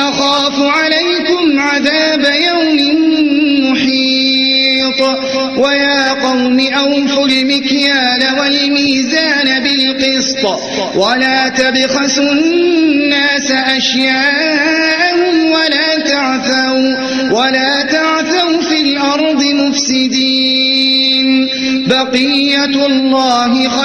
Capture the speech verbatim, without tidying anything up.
أخاف عليكم عذاب يوم محيط ويا قوم أوفوا المكيال والميزان بالقسط ولا تبخسوا الناس أشياءهم ولا تعثوا, ولا تعثوا في الأرض مفسدين بقية الله خير